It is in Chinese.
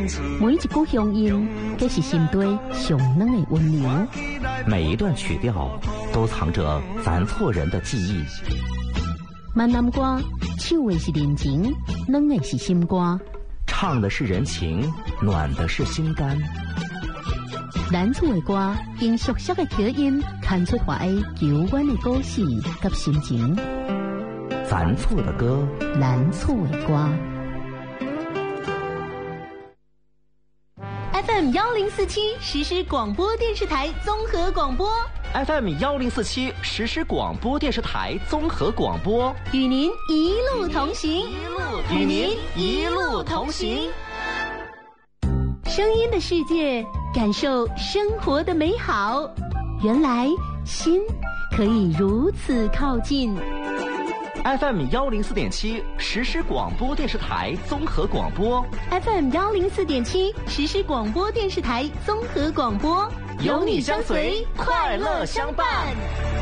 每一句乡音，皆是心底上软的温柔。 每一段曲调都藏着咱错人的记忆。 闽南歌唱的是人情，软的是心歌。 唱的是人情，暖的是心肝。 咱厝的歌，用熟悉的口音，看出话的悠远的故事和心情。 咱厝的歌， 咱厝的歌。FM 1047实施广播电视台综合广播。 FM 1047实施广播电视台综合广播， 与您一路同行， 与您一路同行。 声音的世界，感受生活的美好。原来心可以如此靠近。 FM 104.7实施广播电视台综合广播。 FM 104.7实施广播电视台综合广播， 有你相随，快乐相伴。